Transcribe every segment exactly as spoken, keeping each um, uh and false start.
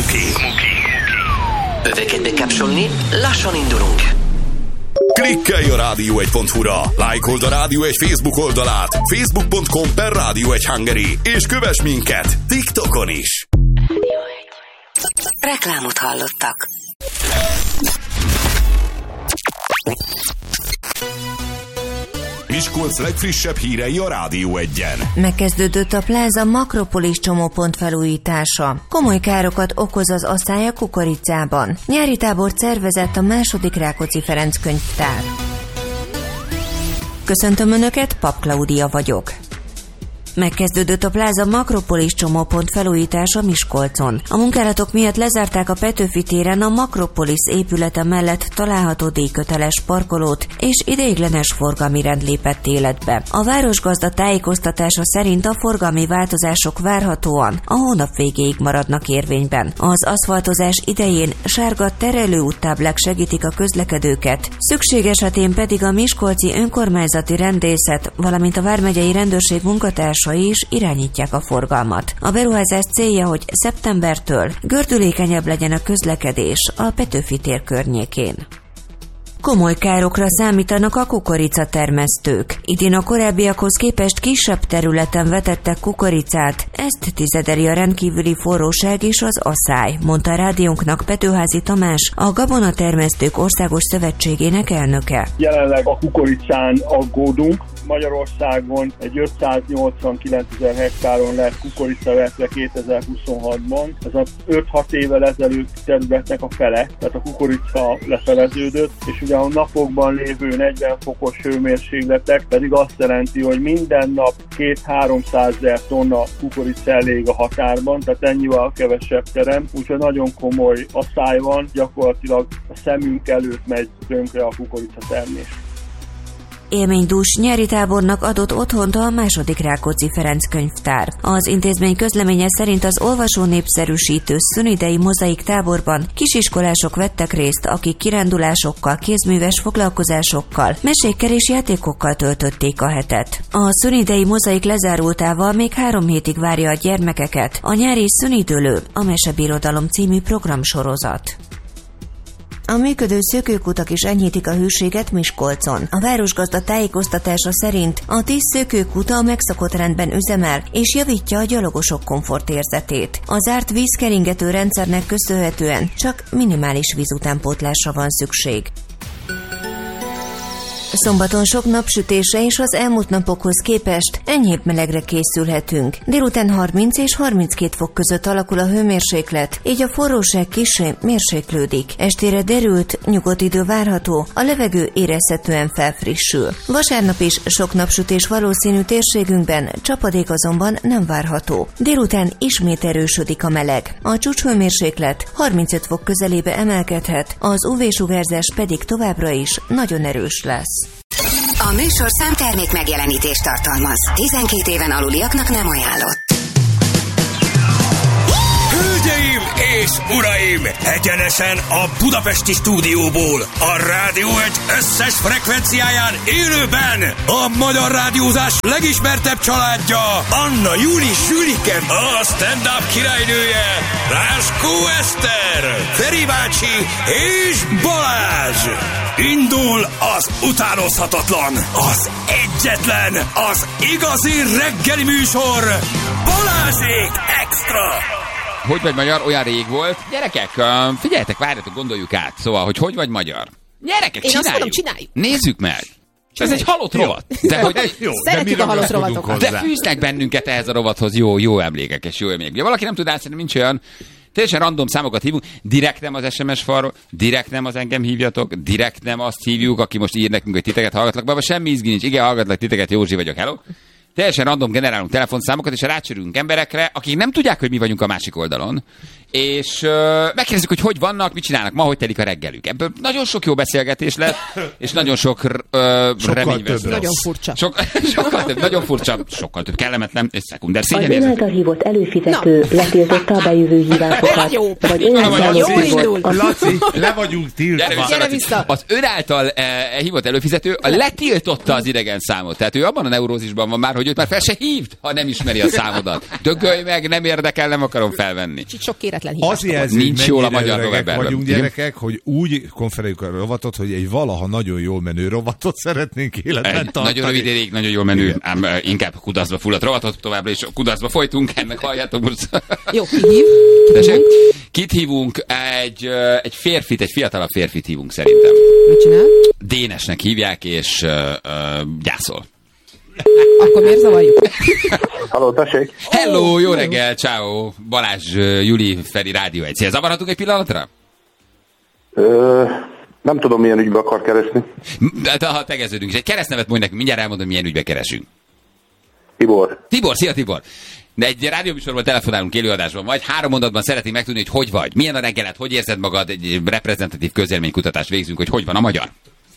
Smuki. Öveket bekapcsolni, lassan indulunk. Klikkelj a rádió egy pont hu-ra, lájkold a Rádió egy Facebook oldalát, facebook pont com per Rádió egy Hungary, és kövess minket TikTokon is. Reklámot hallottak. Miskolc legfrissebb hírei a Rádió egyen. Megkezdődött a Pláza Makropolis csomópont felújítása. Komoly károkat okoz az asszály a kukoricában. Nyári tábort szervezett a második Rákóczi Ferenc könyvtár. Köszöntöm Önöket, Pap Klaudia vagyok. Megkezdődött a Pláza Makropolis csomópont felújítása Miskolcon. A munkálatok miatt lezárták a Petőfi téren a Makropolis épülete mellett található díjköteles parkolót, és ideiglenes forgalmi rend lépett életbe. A városgazda tájékoztatása szerint a forgalmi változások várhatóan a hónap végéig maradnak érvényben. Az aszfaltozás idején sárga terelőúttáblák segítik a közlekedőket, szükség esetén pedig a miskolci önkormányzati rendészet, valamint a vármegyei rendőrség munkatárs is irányítják a forgalmat. A beruházás célja, hogy szeptembertől gördülékenyebb legyen a közlekedés a Petőfi tér környékén. Komoly károkra számítanak a kukoricatermesztők. Idén a korábbiakhoz képest kisebb területen vetettek kukoricát, ezt tizedeli a rendkívüli forróság és az asszály, mondta a rádiónknak Petőházy Tamás, a Gabonatermesztők Országos Szövetségének elnöke. Jelenleg a kukoricán aggódunk. Magyarországon egy ötszáznyolcvankilencezer hektáron lett kukorica vetve kétezer-huszonhatban. Ez az öt-hat évvel ezelőtt területnek a fele, tehát a kukorica lefeleződött, és ugye a napokban lévő negyven fokos hőmérsékletek pedig azt jelenti, hogy minden nap két-háromszázezer tonna kukorica elég a határban, tehát ennyivel kevesebb terem, úgyhogy nagyon komoly asszály van, gyakorlatilag a szemünk előtt megy tönkre a kukorica termés. Élménydús nyári tábornak adott otthont a második Rákóczi Ferenc könyvtár. Az intézmény közleménye szerint az olvasó népszerűsítő szünidei mozaik táborban kisiskolások vettek részt, akik kirándulásokkal, kézműves foglalkozásokkal, mesékkel és játékokkal töltötték a hetet. A szünidei mozaik lezárultával még három hétig várja a gyermekeket a nyári szünidőlő, a Mesebirodalom című programsorozat. A működő szökőkutak is enyhítik a hőséget Miskolcon. A városgazda tájékoztatása szerint a tíz szökőkuta a megszokott rendben üzemel, és javítja a gyalogosok komfortérzetét. A zárt vízkeringető rendszernek köszönhetően csak minimális vízutánpótlásra van szükség. Szombaton sok napsütésre és az elmúlt napokhoz képest enyhébb melegre készülhetünk. Délután harminc és harminckét fok között alakul a hőmérséklet, így a forróság kissé mérséklődik. Estére derült, nyugodt idő várható, a levegő érezhetően felfrissül. Vasárnap is sok napsütés valószínű térségünkben, csapadék azonban nem várható. Délután ismét erősödik a meleg. A csúcshőmérséklet harmincöt fok közelébe emelkedhet, az ú vé-sugárzás pedig továbbra is nagyon erős lesz. A műsorszám termék megjelenítést tartalmaz. tizenkét éven aluliaknak nem ajánlott. Hölgyeim és uraim! Egyenesen a budapesti stúdióból, a Rádió egy összes frekvenciáján élőben a magyar rádiózás legismertebb családja, Anna Júli Sülike, a stand-up királynője, Ráskó Eszter, Feri bácsi és Balázs! Indul az utánozhatatlan, az egyetlen, az igazi reggeli műsor, Balázsék Extra! Hogy vagy magyar, olyan rég volt. Gyerekek, figyeljetek, várjatok, gondoljuk át. Szóval, hogy hogy vagy magyar? Gyerekek, Én csináljuk. azt mondom, csináljuk. Nézzük meg. Ez egy halott rovat. De, hogy, jó, szeretjük a halott rovatokat. De fűznek bennünket ehhez a rovathoz jó, jó emlékek és jó emlékek. Ja, valaki nem tud átszerni, nincs olyan. Teljesen random számokat hívunk, direkt nem az es em es falról, direkt nem az engem hívjatok, direkt nem azt hívjuk, aki most ír nekünk, hogy titeket hallgatlak. Baba, semmi izgi nincs. Igen, hallgatlak titeket, Józsi vagyok, hello. Teljesen random generálunk telefonszámokat, és rácsörünk emberekre, akik nem tudják, hogy mi vagyunk a másik oldalon. És uh, megkérdezzük, hogy hogy vannak, mit csinálnak ma, hogy telik a reggelük. Ebből nagyon sok jó beszélgetés lett, és nagyon sok uh, reményvesztés. Nagyon furcsa. Sok, sokkal több, nagyon furcsa, sokkal több kellemetlen, és szekunder szégyen. Az önáltal hívott előfizető letiltotta a bejövő hívásokat, vagy önáltal hívott... Laci, le vagyunk tiltva. Gyere vissza. Az önáltal eh, hívott előfizető a letiltotta az idegen számot. Tehát ő abban a neurózisban van már, hogy őt már fel se hívd, ha nem ismeri a számodat. Dögölj meg, nem érdekel, nem akarom felvenni. Sok kérek Hihetetlen hibás. Az jelzi, hogy nincs jól a mennyire magyar öregek rovatban. vagyunk gyerekek, hogy úgy konferáljuk a rovatot, hogy egy valaha nagyon jól menő rovatot szeretnénk életben Egy tartani. nagyon rövid ideig, nagyon jól menő, ám uh, inkább kudarcba fulladt rovatot, továbbra is kudarcba folytunk, ennek halljátok most. Jó, ki hív? Tessék, kit hívunk? Egy, uh, egy férfit, egy fiatalabb férfit hívunk szerintem. Mit csinál? Dénesnek hívják, és uh, uh, gyászol. Akkor miért zavarjuk? Halló, tessék. Hello, jó reggel, ciao. Balázs, uh, Juli, Feri, Rádió egy. Szia, zavarhatunk egy pillanatra? Ö, nem tudom, milyen ügybe akar keresni. De, de ha tegeződünk is. Egy keresztnevet mondj nekünk, mindjárt elmondom, milyen ügybe keresünk. Tibor. Tibor, szia Tibor. De egy rádióműsorban telefonálunk élőadásban, vagy három mondatban szeretnénk megtudni, hogy hogy vagy. Milyen a reggelet, hogy érzed magad, egy reprezentatív közélménykutatást végzünk, hogy hogy van a magyar.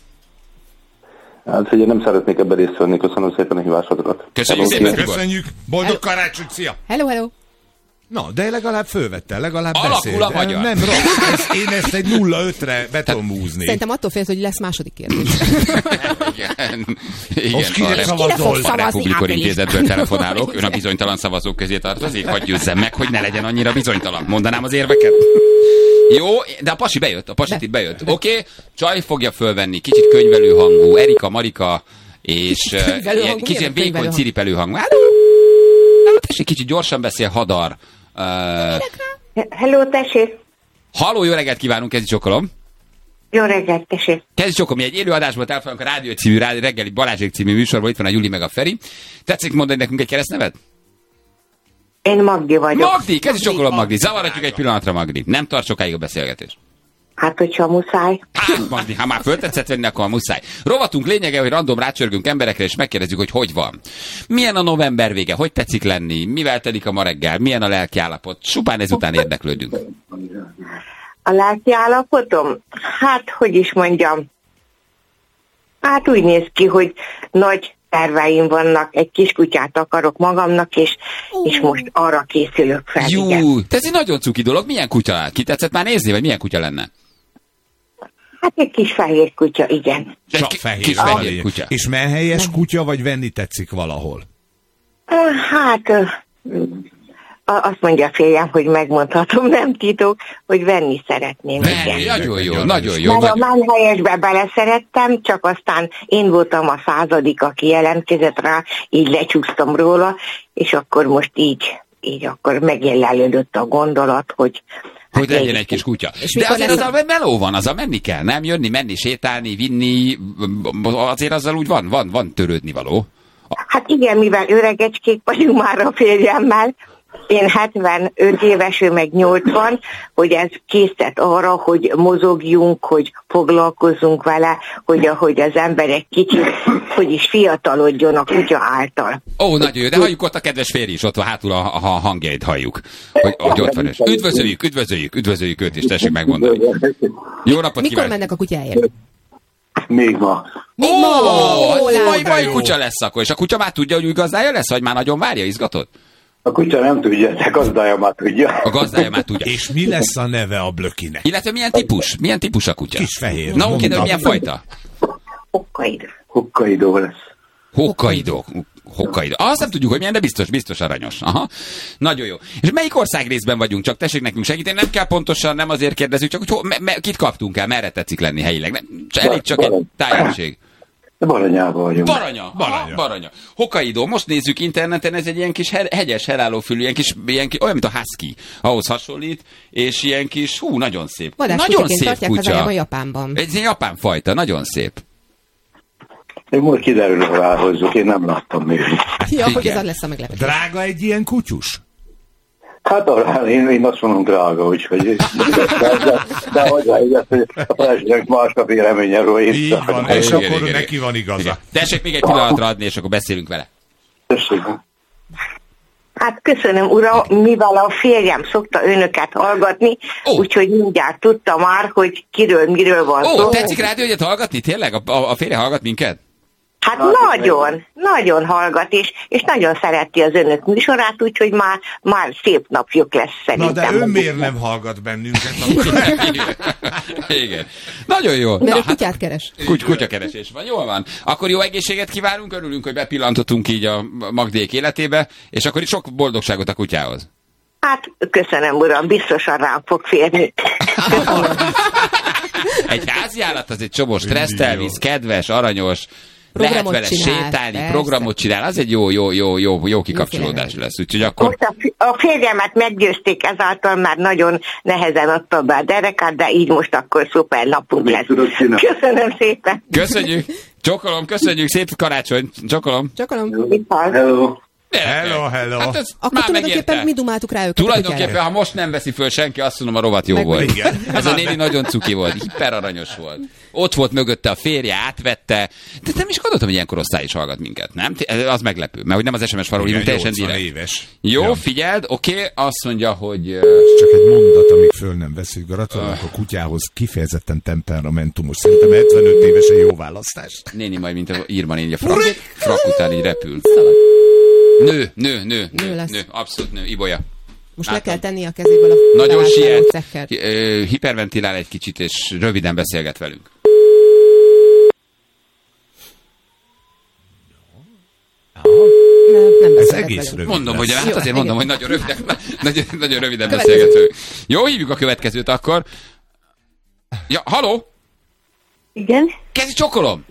Hát figyelj, nem szeretnék ebben részt venni, köszönöm szépen a hívásodat. Köszönjük Hello, szépen, Tibor. Köszönjük, boldog karácsony, szia! Hello, hello. Na, de legalább fölvette, legalább Alakul beszélt. a magyar. Nem rossz, ez, én ezt egy nulla ötre be tudom húzni. Szerintem attól félsz, hogy lesz második kérdés. Igen, igen. Most kire a, szavazol? a Republikon Intézetből telefonálok, ön a bizonytalan szavazók közé tartozik, hadd győzzem meg, hogy ne legyen annyira bizonytalan. Mondanám az érveket? Jó, de a pasi bejött, a pasi itt bejött. Oké, okay, Csaj fogja fölvenni, kicsit könyvelő hangú, Erika, Marika, és uh, ilyen, kicsit ilyen vékony ciripelő hangú. Hát, tessék, kicsit gyorsan beszél, Hadar. Uh, Hello, tessék. Halló, jó reggelt kívánunk, kezdj csokolom. Jó reggelt, tessék. Kezdj csokolom, mi egy élő adásból telefonálunk a Rádió című, rádió, reggeli Balázsék című műsorból, itt van a Juli meg a Feri. Tetszik mondani nekünk egy keresztnevet? Én Magdi vagyok. Magdi, kezdj csokolom, Magdi. Zavaratjuk egy pillanatra, Magdi. Nem tart sokáig a beszélgetés. Hát, hogyha muszáj. Hát, Magdi, ha már föltetszett venni, akkor muszáj. Rovatunk lényege, hogy random rácsörgünk emberekre, és megkérdezzük, hogy hogy van. Milyen a november vége, hogy tetszik lenni, mivel telik a ma reggel, milyen a lelki állapot. Supán ezután érdeklődünk. A lelki állapotom? Hát, hogy is mondjam. Hát úgy néz ki, hogy nagy terveim vannak, egy kis kutyát akarok magamnak, és, és most arra készülök fel. Jú, igen. ez egy nagyon cuki dolog. Milyen kutya? Ki tetszett már nézni, vagy milyen kutya lenne? Hát egy kis fehér kutya, igen. Csak Ki- fehér, kis fehér fehér kutya. És menhelyes kutya, vagy venni tetszik valahol? Hát, ö, azt mondja a férjem, hogy megmondhatom, nem titok, hogy venni szeretném. Ne, igen. nagyon jó, nagyon jó. Mert a Nagyon... menhelyesbe beleszerettem, csak aztán én voltam a századik, aki jelentkezett rá, így lecsúsztam róla, és akkor most így, így akkor megjelölődött a gondolat, hogy Hogy legyen egy kis kutya. De azért azzal meló van, azzal menni kell, nem? Jönni, menni, sétálni, vinni, azért azzal úgy van, van, van törődni való. Hát igen, mivel öregecskék vagyunk már a férjemmel, én hetvenöt éves, ő meg nyolcvan, hogy ez késztet arra, hogy mozogjunk, hogy foglalkozzunk vele, hogy ahogy az emberek kicsit, hogy is fiatalodjon a kutya által. Ó, nagyon jó, de halljuk ott a kedves férj is, ott van hátul a, a hangjait halljuk. Hogy, hogy ott van is. Üdvözöljük, üdvözöljük, üdvözöljük őt is, tessék megmondani. Jó napot Mikor kívánok! mennek a kutyáért? Még ma. Még Ó, ma! Ó, majd, majd kutya lesz akkor, és a kutya már tudja, hogy új gazdája lesz, vagy már nagyon várja, izgatott? A kutya nem tudja, de gazdája már tudja. A gazdája már tudja. És mi lesz a neve a blökinek? Illetve milyen típus? Milyen típus a kutya? Kis fehér. Na oké, de mondtam. milyen fajta? Hokkaido. Hokkaido lesz. Hokkaido. Hokkaido. Azt nem tudjuk, hogy milyen, de biztos, biztos aranyos. Aha. Nagyon jó. És melyik ország részben vagyunk? Csak tessék nekünk segíteni. Nem kell pontosan, nem azért kérdezzük, csak hogy ho, me, me, kit kaptunk el, merre tetszik lenni helyileg. Nem, elég csak egy tájérség. Baranyában vagyunk. Baranya. Baranya. Baranya. Hokkaido. Most nézzük interneten, ez egy ilyen kis he- hegyes, helállófülű, ilyen kis, ilyen kis, olyan, mint a husky. Ahhoz hasonlít, és ilyen kis, hú, nagyon szép. Nagyon szép tartják kutya. hazájában Japánban. Ez egy japán fajta, nagyon szép. Én most kiderül, hogy ráhozzuk, én nem láttam még. Ja, hogy ez lesz a meglepetés. Drága egy ilyen kutyus? Hát arra, én, én azt mondom drága, úgyhogy... De, de, de hozzá, hogy a president más a véleménye róla. Így van, és Igen, akkor igen, neki van igaza. Igen. Tessék még egy pillanatra adni, és akkor beszélünk vele. Tessék. Hát köszönöm, uram, mivel a férjem szokta önöket hallgatni, Ó. úgyhogy mindjárt tudta már, hogy kiről, miről van Ó, szó. tetszik rádiót hallgatni? Tényleg? A, a, a férje hallgat minket? Hát nagyon, nagyon hallgat, és, és nagyon szereti az önök műsorát, úgyhogy már, már szép napjuk lesz Na szerintem. de ő miért nem hallgat bennünket? Igen. Igen. Nagyon jó. Mert Na, ő hát, kutyát keres. kuty, kutyakeresés van. Jól van. Akkor jó egészséget kívánunk, örülünk, hogy bepillantottunk így a Magdék életébe, és akkor is sok boldogságot a kutyához. Hát, köszönöm, uram, biztosan rám fog férni. Egy háziállat az egy csomó stresszt elvisz, kedves, aranyos, lehet vele csinál, sétálni, persze. Programot csinál, az egy jó, jó, jó, jó, jó kikapcsolódás lesz. Úgyhogy akkor... Most a, a férjemet meggyőzték, ezáltal már nagyon nehezen adtam be a derekát, de így most akkor szuper napunk lesz. Köszönöm szépen. Köszönjük. Csokolom, köszönjük, szép karácsony. Csokolom. Csokolom. Hello. Hello, hello. Hát ez Akkor tulajdonképpen mi dumáltuk rá őket. Tulajdonképpen, ha most nem veszi föl senki, azt mondom, a rovat jó Meg volt. Igen. Ez a néni nagyon cuki volt, hiperaranyos volt. Ott volt mögötte a férje, átvette. De nem is gondoltam, hogy ilyen korosztály is hallgat minket, nem? Az meglepő, mert hogy nem az es em es farról hívunk, teljesen direkt. Éves. Jó, ja. Figyeld, oké, okay, azt mondja, hogy... Ez csak egy mondat, amíg föl nem veszünk. Gratulálok uh. a kutyához, kifejezetten temperamentumos. Szerintem hetvenöt évesen jó választás. Néni majd, mint a Irma néni, a frak, frak után így repül. Nő, nő, nő, nő, nő, nő, abszolút nő, Ibolya. Most le kell tenni a kezéből a... Nagyon siet, hiperventilál egy kicsit, és röviden beszélget velünk. Nem, nem Ez egész rövid. Mondom, hogy hát azért mondom, hogy nagyon röviden, nagyon, nagyon röviden beszélgető. Jó, hívjuk a következőt akkor. Ja, haló? Igen? Kezi csokolom!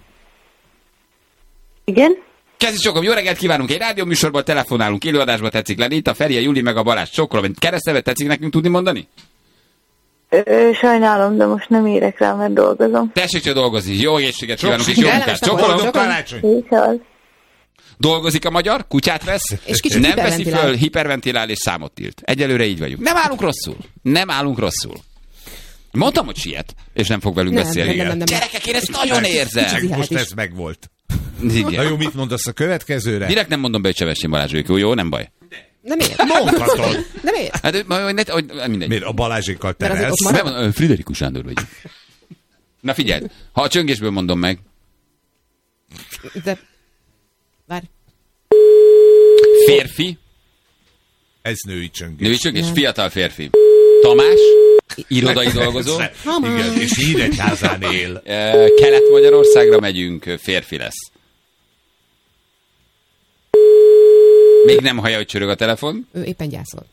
Igen? Kezi csokolom, jó reggelt kívánunk! Egy rádióműsorból telefonálunk, élőadásban tetszik lenni. Itt a Feri, a Juli meg a Balázs. Csokolom, keresztnevet tetszik nekünk tudni mondani? Ö, sajnálom, de most nem érek rá, mert dolgozom. Tessék, hogy dolgozni. Jó egészséget kívánunk, és jó munkát. Csokolom! Dolgozik a magyar, kutyát vesz, és kicsit nem veszi föl, hiperventilál és számot tilt. Egyelőre így vagyunk. Nem állunk rosszul. Nem állunk rosszul. Mondtam, hogy siet, és nem fog velünk nem, beszélni. Nem, nem, nem, Gyerekek, én ezt nagyon érzem. Most ez megvolt. Igen. Na jó, mit mondasz a következőre? Direkt nem mondom be, hogy Csevessén Balázsék. Jó, jó, nem baj. Nem ér. Mondhatod. Nem ér. Hát, hogy, hogy, mindegy. Miért? A Balázsékkal terelsz? Nem, Friderikus Sándor vagy. Na figyelj, ha a csöngésből mondom meg. De... Várj. Férfi. Ez női csöngés. Női csöngés, fiatal férfi. Tamás, irodai dolgozó. Igen, és Nyíregyházán él. Kelet-Magyarországra megyünk, férfi lesz. Még nem hallja, hogy csörög a telefon. Ő éppen gyászol.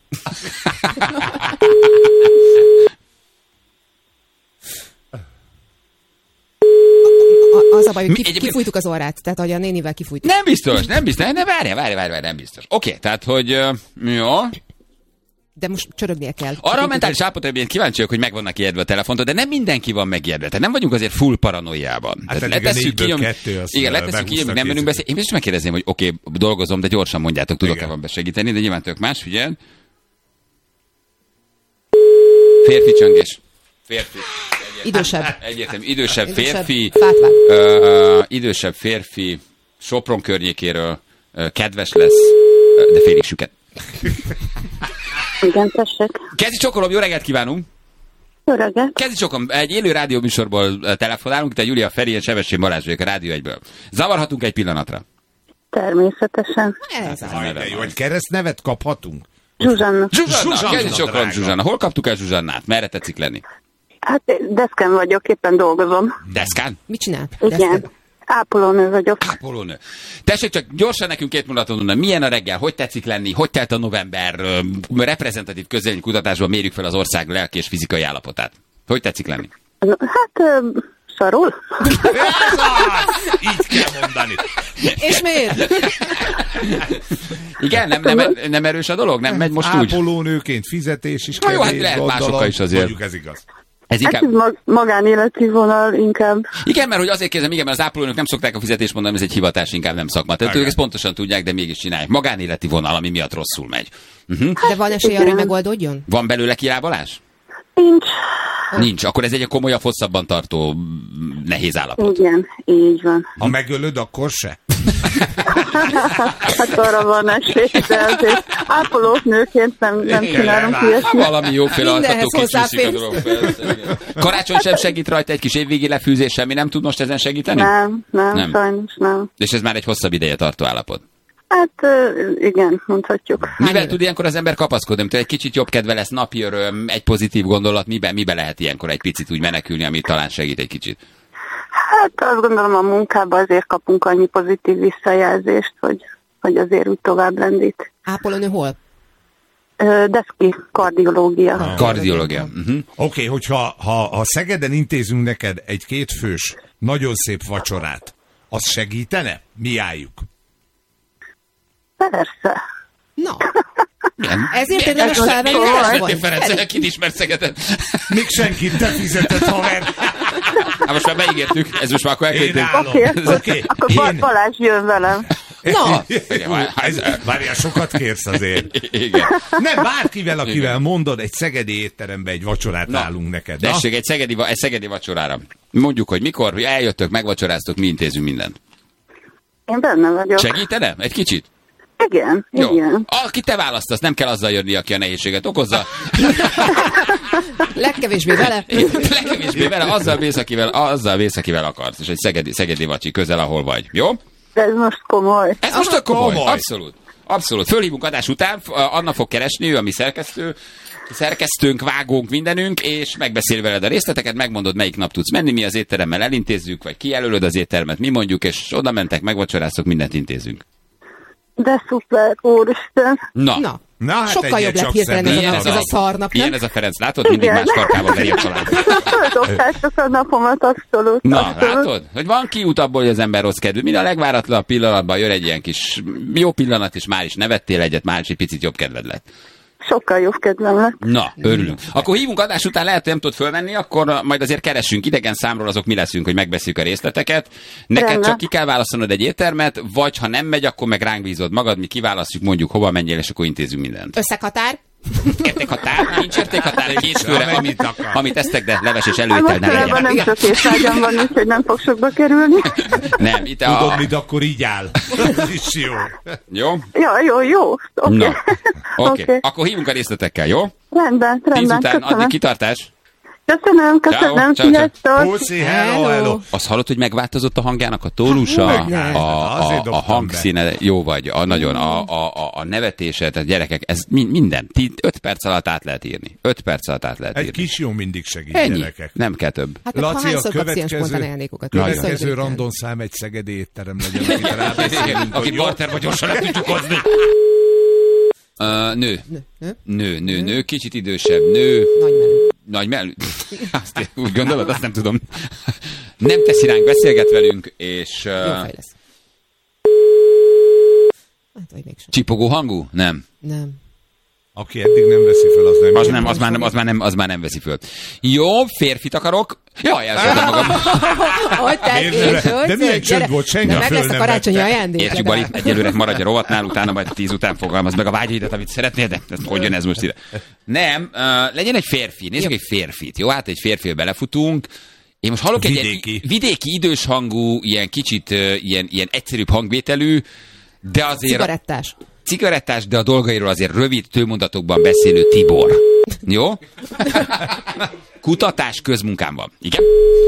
Az a baj, hogy kif- kifújtuk az orrát, tehát hogy a nénivel kifújtuk. Nem biztos, nem biztos, nem, várj, várj, várj, várj, nem biztos. Oké, okay, tehát, hogy uh, jó. De most csörögnie kell. Arra a mentális állapotra, hogy kíváncsiak, hogy meg vannak ijedve a telefontól, de nem mindenki van megijedve. Tehát nem vagyunk azért full paranoiában. Hát tehát letesszük ki, nyom... igen, letesszük ki, nem menünk beszélni. Én is megkérdezném, hogy oké, okay, dolgozom, de gyorsan mondjátok, tudok-e van besegíteni, de nyilván tök más, figyelj. Férfi csöngés. Férfi. Idősebb. Egyértelmű, idősebb férfi. Uh, idősebb férfi, Sopron környékéről, uh, kedves lesz, uh, de félig süket. Igen, tessék. Kezi csokolom, jó reggelt kívánunk! Jó reggelt! Kezi csokolom, egy élő rádióműsorból telefonálunk, itt a Júlia Feri és Sebessén Balázs vagyok a Rádió egyből. Zavarhatunk egy pillanatra? Természetesen. Ez az. Vagy keresztnevet kaphatunk? Zsuzsanna. Zsuzsanna, Zsuzsanna kezi csokolom, Zsuzsanna. Hol kaptuk el Zsuzsannát? Merre tetszik lenni? Hát deszkán vagyok, éppen dolgozom. Deszkán? Mit csinál? Igen. Deszkán? Ápolónő vagyok. Ápolónő. Tessék csak gyorsan nekünk két mondaton mondani, milyen a reggel, hogy tetszik lenni, hogy telt a november, reprezentatív közvéleménykutatásban mérjük fel az ország lelki és fizikai állapotát. Hogy tetszik lenni? Hát, szarul. Ez az! Így kell mondani. És miért? Igen, nem, nem, nem erős a dolog? Nem megy most úgy? Ápolónőként fizetés is kevés, jó, hát lehet másokkal is azért. Mondjuk ez igaz. Ez inkább... Hát ez magánéleti vonal inkább. Igen, mert hogy azért kérdezem, igen, mert az ápolónők nem szokták a fizetést mondani, ez egy hivatás, inkább nem szakma. Tehát ők ezt pontosan tudják, de mégis csinálják. Magánéleti vonal, ami miatt rosszul megy. Uh-huh. De van esély arra, hogy megoldódjon? Van belőle kilábalás? Nincs. Nincs, akkor ez egy komolyabb, hosszabban tartó nehéz állapot. Igen, így van. Ha megölöd, akkor se? Hát arra van esély, de azért ápolónőként nem, nem csinálunk ilyesmit. Valami jóféle altató kicsit a dolog. Karácsony sem segít rajta, egy kis évvégi lefűzés, semmi nem tud most ezen segíteni? Nem, nem, nem, sajnos nem. És ez már egy hosszabb ideje tartó állapot? Hát igen, mondhatjuk. Mivel tud ilyenkor az ember kapaszkodni? Egy kicsit jobb kedve lesz, napi öröm, egy pozitív gondolat, miben, miben lehet ilyenkor egy picit úgy menekülni, ami talán segít egy kicsit? Hát azt gondolom, a munkában azért kapunk annyi pozitív visszajelzést, hogy, hogy azért úgy tovább lendít. Ápolónő hol? Deszki kardiológia. Kardiológia. Uh-huh. Oké, okay, hogyha ha, ha Szegeden intézünk neked egy kétfős, nagyon szép vacsorát, az segítene? Mi álljuk? Persze. Na. Ezért érdemes felvenni a vagy? Ferenc, kit ismert Szegeden? Még senkit, te fizetett, haver. Hát most már beígértük, ez most már akkor elkönyvünk. Oké, okay, okay. akkor Én... Balázs jön velem. Na. Várjál, sokat kérsz azért. Igen. Nem, bárkivel, akivel mondod, egy szegedi étterembe egy vacsorát Na. állunk neked. Tessék, egy szegedi, egy szegedi vacsorára. Mondjuk, hogy mikor, hogy eljöttök, megvacsoráztok, mi intézünk mindent. Én benne vagyok. Segítene? Egy kicsit? Igen, Jó. igen. Aki te választasz, nem kell azzal jönni, aki a nehézséget okozza. Legkevésbé vele. Legkevésbé vele, azzal vész, akivel, azzal vész, akivel akarsz. És egy szegedi, szegedi vacsi közel, ahol vagy. Jó? De ez most komoly. Ez most a komoly. komoly. Abszolút. Abszolút. Fölhívunk adás után, Anna fog keresni, ő a mi szerkesztő, szerkesztőnk, vágónk, mindenünk, és megbeszél veled a részleteket, megmondod, melyik nap tudsz menni, mi az étteremmel elintézzük, vagy kijelölöd az éttermet, mi mondjuk, és oda mentek, megvacsoráztok, mindent intézünk. De szuper, úristen. Na. Na. Na, hát sokkal jobb lett hirtelen ez, ez, ez a szarnap, nem? Ilyen ez a Ferenc, látod? Mindig Igen. más tarkával veri a család. Földobtások a napomat, abszolút. Na, abszolút. látod? Hogy van kiút abból, hogy az ember rossz kedvű. Mind a legváratlanabb pillanatban jön egy ilyen kis jó pillanat, és már is nevettél egyet, már is egy picit jobb kedved lett. Sokkal jobb kedvem lett. Na, örülünk. Akkor hívunk adás után, lehet, hogy nem tudod fölmenni, akkor majd azért keressünk idegen számról, azok mi leszünk, hogy megbeszéljük a részleteket. Neked Renne. Csak ki kell választanod egy éttermet, vagy ha nem megy, akkor meg ránk bízod magad, mi kiválasztjuk, mondjuk hova menjél, és akkor intézünk mindent. Összeghatár? Értékhatár? Nincs értékhatár, egy hétfőre, amit, amit esztek, de leves és előétel ne legyen. Nem sok étvágyam van, úgyhogy nem fog sokba kerülni. Nem, itt a... Tudod, mit akkor így áll. Ez is jó. Jó? Ja, jó, jó. Okay. Na, oké. Okay. Okay. Akkor hívunk a részletekkel, jó? Rendben, rendben. Tíz után addig kitartás. Köszönöm, köszönöm, sziasztok! Puszi, hello, hello! Azt hallott, hogy megváltozott a hangjának a tónusa, a, a, a, a hangszíne, jó vagy, a, nagyon, a, a, a nevetése, tehát gyerekek, ez minden, öt perc alatt át lehet írni. Öt perc alatt át lehet írni. Egy kis jó mindig segít, Ennyi. Gyerekek. Nem kell több. Hát Laci, a következő, következő random szám egy szegedi étterem legyen, akit rábeszélünk. Akit barter vagy gyorsan le tudjuk hozni. Uh, nő. Nő. Nő, nő, nő, kicsit idősebb, nő. Nagy melű. Nagy melű. Azt úgy gondolod, azt nem tudom. Nem teszi ránk, beszélget velünk, és... Uh... Jó fej lesz. Hát, vagy mégsem. Csipogó hangú? Nem. Nem. Aki eddig nem veszi föl, az nem. Az nem, az már nem, az már nem, az már nem veszi föl. Jó, férfit akarok. Jaj, elszóltam magam. Hogy tették, de milyen csönd volt, senki föl nem lesz a karácsonyi ajándék. Értjük, Bali, egyelőre maradj a rovatnál, utána majd tíz után fogalmaz meg a vágyaidat, amit szeretnél, de hogy jön ez most ide? Nem, uh, legyen egy férfi, nézzük egy férfit, jó? Hát egy férfibe belefutunk. Én most hallok egy vidéki. vidéki idős hangú, ilyen kicsit uh, ilyen, ilyen egyszerűbb hangvételű, de azért... Cigarettás. Cigarettás, de a dolgairól azért rövid tőmondatokban beszélő Tibor. Jó? Kutatás közmunkám van. Igen?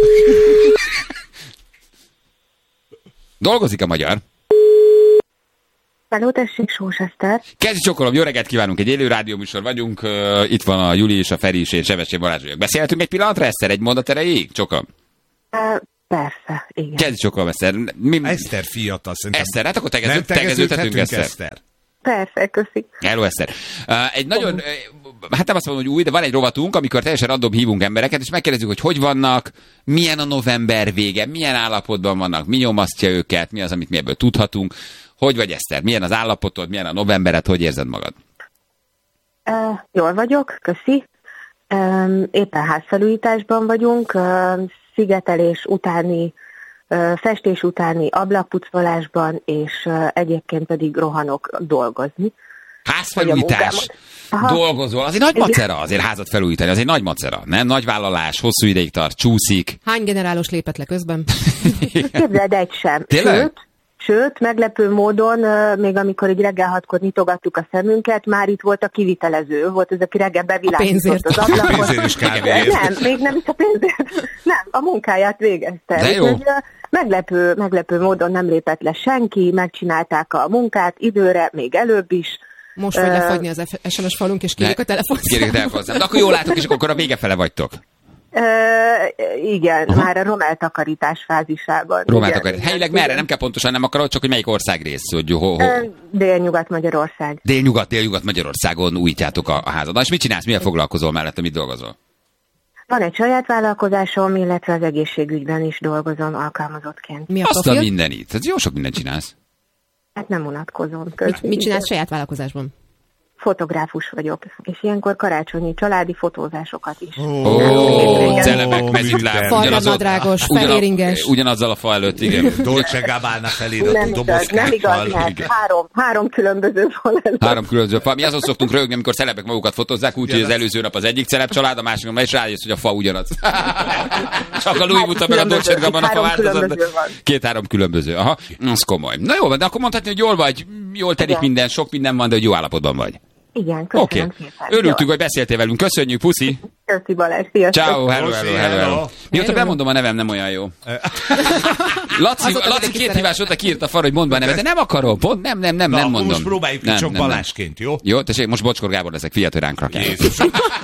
Dolgozik a magyar. Hello, tessék, Sós Eszter. Kezdj csokolom, jó reggelt kívánunk, egy élő rádióműsor vagyunk, uh, itt van a Juli és a Feri és én Sebesség Balázs vagyok. Beszélhetünk egy pillanatra, Eszter, egy mondat erejéig? Csokolom. Uh, persze, igen. Kezdj csokolom, Eszter. Mi... Eszter fiatal, szerintem. Eszter, hát akkor tegező, tegeződhetünk, Eszter. Eszter. Persze, köszi. Hello, Eszter. Uh, egy nagyon, uh, hát nem azt mondom, hogy új, de van egy rovatunk, amikor teljesen random hívunk embereket, és megkérdezzük, hogy hogy vannak, milyen a november vége, milyen állapotban vannak, mi nyomasztja őket, mi az, amit mi ebből tudhatunk. Hogy vagy, Eszter? Milyen az állapotod, milyen a novembered, hogy érzed magad? Uh, jól vagyok, köszi. Um, éppen házfelújításban vagyunk, uh, szigetelés utáni, uh, festés utáni ablakpucolásban, és uh, egyébként pedig rohanok dolgozni. Házfelújítás, dolgozol, azért nagy macera azért házat felújítani, azért nagy macera, nem? Nagy vállalás, hosszú ideig tart, csúszik. Hány generálos lépett le közben? Képzeld, egy sem. Tényleg? Sőt, Sőt, meglepő módon, még amikor így reggel hatkor nyitogattuk a szemünket, már itt volt a kivitelező, volt ez, aki reggel bevilágított az ablakot. A pénzért is kávéért. Nem, még nem is a pénzért. Nem, a munkáját végezte. De jó. Úgyhogy meglepő, meglepő módon nem lépett le senki, megcsinálták a munkát időre, még előbb is. Most fog lefagyni az es em es falunk, és kérjük a telefonszámot. Kérjük a telefonszámot. De akkor jól látok, és akkor a vége fele vagytok. Uh, igen, aha, már a rommeltakarítás fázisában. Rommeltakarítás. Helyileg merre? Nem kell pontosan, nem akarod, csak hogy melyik országrész? Hogy ho, ho. Uh, Délnyugat-Magyarország. Délnyugat, Délnyugat-Magyarországon újítjátok a, a házat. Na, és mit csinálsz? Milyen foglalkozol mellette? Mit dolgozol? Van egy saját vállalkozásom, illetve az egészségügyben is dolgozom alkalmazottként. Mi a Azt a mindenit. Ez jó sok mindent csinálsz. Hát nem unatkozom. Mit, mit csinálsz saját vállalkozásban? Fotográfus vagyok, és ilyenkor karácsonyi családi fotózásokat is. Ó, oh, celebek, mezitláb. Farradradrágos, fehéringes. Ugyanazzal a fa előtt, igen. Dolce Gabbana feliratú nem dobozkákkal. Nem igaz, mert három, három különböző fa előtt. Három különböző fa. Mi azon szoktunk röhögni, amikor celebek magukat fotózzák, úgyhogy az előző nap az egyik celeb család, a másik nap, és rájössz, hogy a fa ugyanaz. Csak a Louis Vuitton meg a Dolce Gabbana fa változat. Két-három különböző. Aha, az komoly. Na jó, de akkor mondhatni, hogy jól vagy, jól telik minden, sok minden van, de hogy jó állapotban vagy. Igen, köszönöm okay. szépen. Örültünk, jó, hogy beszéltél velünk. Köszönjük, puszi. Köszi Balázs, sziasztok. Ciao, hello, hello, hello, hello. Mióta bemondom, a nevem nem olyan jó. Laci, Laci két hívás óta kiírt a far, hogy mondd be a nevet, de nem akarom, pont nem, nem, nem, Na, nem mondom. most próbáljuk ki csak Balázsként, jó? Jó, tessék, most Bocskor Gábor leszek, figyelj, hogy ránk rakják. Jézus.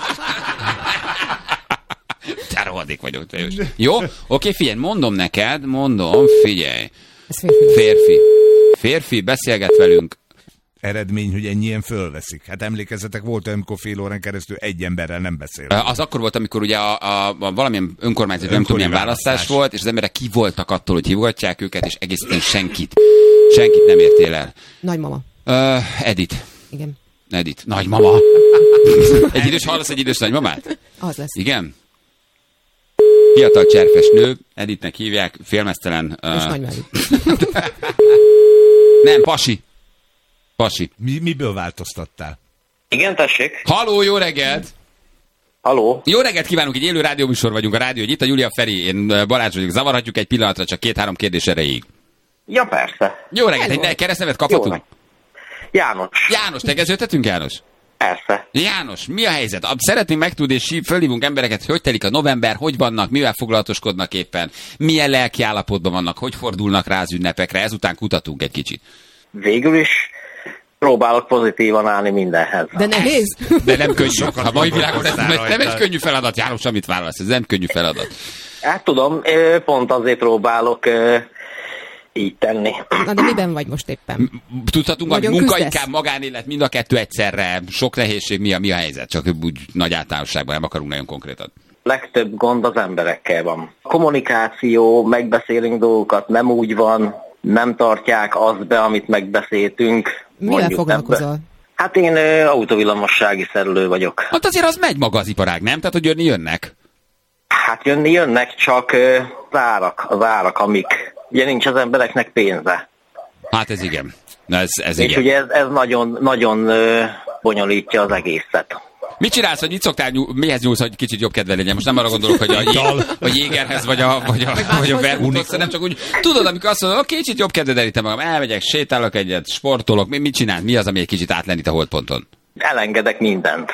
Te rohadék vagyok, te jó? Oké, figyelj, mondom neked, mondom, figyelj. Férfi. Férfi, beszélget velünk. Eredmény, hogy ennyien fölveszik. Hát emlékezzetek, volt, amikor fél órán keresztül egy emberrel nem beszél. Az akkor volt, amikor ugye a, a, a valamilyen önkormányzat, nem tudom, milyen választás, választás volt, és az emberek ki voltak attól, hogy hívogatják őket, és egészen senkit, senkit nem értél el. Nagymama. Uh, Edith. Igen. Edith. Nagymama. Egy idős, hallasz egy idős nagymamát? Az lesz. Igen? Fiatal cserfes nő, Edithnek hívják, félmeztelen. Uh... És nagymelű. Nem, pasi. Pasi. Mi, miből változtattál? Igen, tessék. Haló, jó reggelt! Haló. Jó reggelt kívánunk, egy élő rádióműsor vagyunk a rádió, hogy itt a Júlia Feri, én Balázs vagyok, zavarhatjuk egy pillanatra, csak két-három kérdés erejéig. Ja, persze. Jó reggelt, egy keresztnevet kaphatunk? János. János, tegeződhetünk, János? Persze. János, mi a helyzet? Szeretnénk megtudni, és fölhívunk embereket, hogy hogy telik a november, hogy vannak, mivel foglalatoskodnak éppen, milyen lelki állapotban vannak, hogy fordulnak rá az ünnepekre, ezután kutatunk egy kicsit. Végül is próbálok pozitívan állni mindenhez. De nehéz? De nem könnyű. A mai világon ez nem, nem egy könnyű feladat, János, amit válasz. Ez nem könnyű feladat. Hát tudom, pont azért próbálok így tenni. Na de miben vagy most éppen? Tudhatunk, hogy munka, inkább magánélet, mind a kettő egyszerre, sok nehézség, mi a, mi a helyzet? Csak úgy nagy általánosságban nem akarunk nagyon konkrétan. Legtöbb gond az emberekkel van. Kommunikáció, megbeszélünk dolgokat, nem úgy van, nem tartják azt be, amit megbeszéltünk. Mivel foglalkozol? Hát én ö, autovillamossági szerelő vagyok. Hát azért az megy maga az iparág, nem? Tehát, hogy jönni jönnek? Hát jönni jönnek, csak ö, az árak, az árak, amik... Ugye nincs az embereknek pénze. Hát ez igen. Ez, ez És igen. ugye ez, ez nagyon, nagyon ö, bonyolítja az egészet. Mit csinálsz, hogy mit szoktál, nyúl, mihez nyúlsz, hogy kicsit jobb kedve legyen? Most nem arra gondolok, hogy a, jé, a Jégerhez vagy a, vagy a, vagy a Vermuthoz, nem csak úgy, tudod, amikor azt mondod, kicsit jobb kedve derítem magam, elmegyek, sétálok egyet, sportolok, mi, mit csinál? Mi az, ami egy kicsit átlendít a holdponton? Elengedek mindent.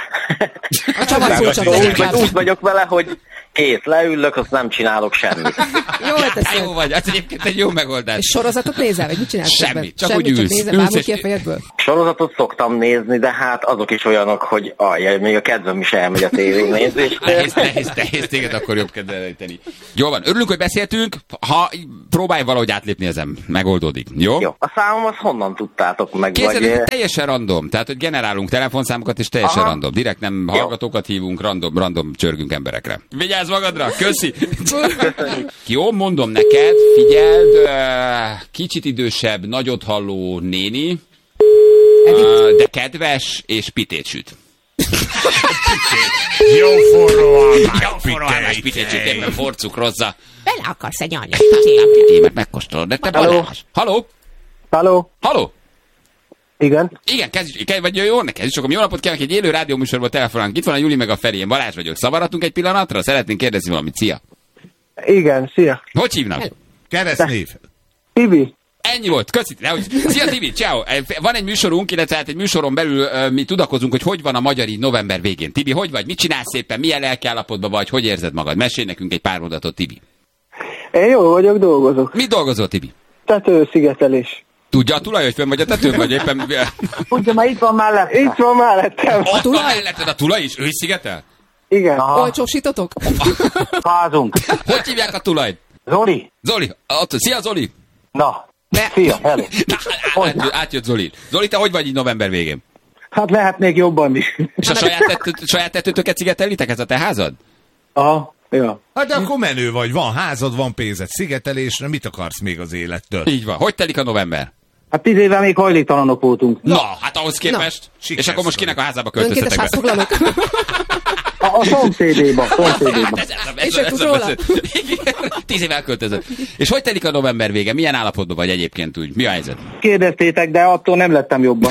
úgy, úgy vagyok vele, hogy kész, leülök, azt nem csinálok semmit. Jó, hát jó vagy, ez egyébként egy jó megoldás. És sorozatot nézel, vagy mit csinálsz? Semmit, csak Semmit, úgy ülsz. Nézel, ülsz és... ki a fejedből? Sorozatot szoktam nézni, de hát azok is olyanok, hogy ajjaj, még a kedvem is elmegy a tévénézést. Nehéz, nehéz, nehéz téged akkor jobb kedve elejteni. Jó van, örülünk, hogy beszéltünk, ha próbálj valahogy átlépni ezen, megoldódik. Jó? Jó. A számom azt honnan tudtátok meg? Képzeld, vagy... teljesen random, tehát hogy generálunk telefonszámokat, és teljesen Aha. random. Direkt nem hallgatókat hívunk, random, random csörgünk emberekre. Vigyázz magadra, köszi! Jó, mondom neked, figyeld, kicsit idősebb, nagyot halló néni, de kedves, és pitét süt. Jó forró almás, Jó forró almás pitét süt, éppen forcukrozza. Bele akarsz egy anyag pitémet megkóstolod, de te Balázs. Halló? Halló? Halló? Igen. Igen, kezdjük, vagy jó, ne kezdjük, sokan jó napot kívánok, egy élő rádióműsorban telefonálunk. Itt van a Juli meg a Feri, én Balázs vagyok. Szabadhatunk egy pillanatra? Szeretnénk kérdezni valamit. Szia! Igen, szia! Hogy hívnak? Keresztnév. Tibi. Ennyi volt, köszi. Szia Tibi, ciao. Van egy műsorunk, illetve hát egy műsoron belül uh, mi tudakozunk, hogy hogy van a magyar így november végén. Tibi, hogy vagy? Mit csinálsz szépen? Milyen lelkiállapotban vagy? Hogy érzed magad? Mesélj nekünk egy pár mondatot, Tibi. Én jól vagyok, dolgozok. Mit dolgozol, Tibi? Tetőszigetelés. Tudja a tulaj, hogy fönn vagy a tetőn, vagy éppen... Ugye már itt van mellettem. Itt van mellettem. A tulaj melletted a tulaj is? Ő is szigetel? Igen. Olcsósítotok? Házunk. Hogy hívják a tulajt? Zoli. Zoli. Ott, szia Zoli. Na, szia, hello. Átjött, átjött Zoli. Zoli, te hogy vagy így november végén? Hát lehet még jobban is. És a saját, tető, saját tetőtöket szigetelitek? Ez a te házad? Aha, ja. Hát de akkor menő vagy, van házad, van pénzed szigetelésre, mit akarsz még az élettől? Így van. Hogy telik a november? Hát tíz éve még hajléktalanok voltunk. Na, hát ahhoz képest. Na. És akkor most kinek a házába költöztetek be? Önkéntes A, a szomszédéba, szomszédéba. És ők róla. Tíz év elköltözött. És hogy telik a november vége? Milyen állapotban vagy egyébként úgy? Mi a helyzet? Kérdeztétek, de attól nem lettem jobban.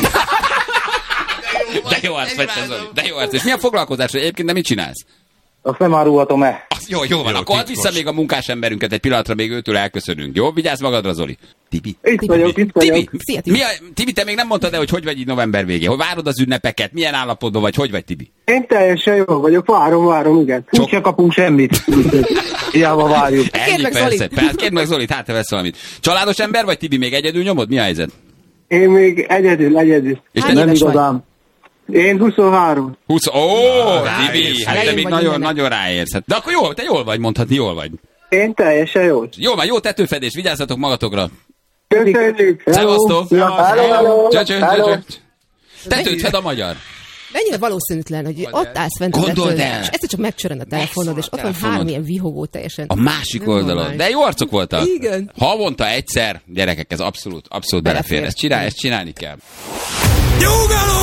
De jó arc vagy te, Zoli. De jó arc. És milyen foglalkozásra egyébként, de mit csinálsz? Azt nem árulhatom el. Az jó, jó van. Jó, akkor add vissza még a munkás emberünket egy pillanatra, még őtől elköszönünk. Jó? Vigyázz magadra, Zoli. Tibi. Itt Tibi. vagyok, itt vagyok. Tibi. Szia, Tibi. Mi a, Tibi, te még nem mondtad el, hogy hogy vagy így november végén? Hogy várod az ünnepeket? Milyen állapotban vagy? Hogy vagy, Tibi? Én teljesen jó vagyok, várom, várom, igen. Úgy se kapunk semmit. Hiába várjuk. Ennyi, persze. Persze, kérd meg Zolit, hát te vesz valamit. Családos ember vagy, Tibi? Még egyedül nyomod? Mi a helyzet? Én még egyedül, egyedül. És nem igazán. Én huszonhárom. húsz Ó, oh, Tibi, hát te még nagyon, nagyon ráérsz. De akkor jó, te jól vagy, mondhatni, jól vagy. Én teljesen jó. Jó, már jó tetőfedés, vigyázzatok magatokra. Köszönjük. Szevasztok. Hello. Csöcsö, tetőt fed a magyar. Mennyire valószínűtlen, hogy ott állsz fent a tetőn, és egyszer csak megcsörön a telefonod, és ott van három ilyen vihogó teljesen. A másik oldalon. De jó arcok voltak. Igen. Havonta egyszer, gyerekek, ez abszolút, abszolút belefér. Ezt, csinál, ezt csinálni kell. Nyugalom!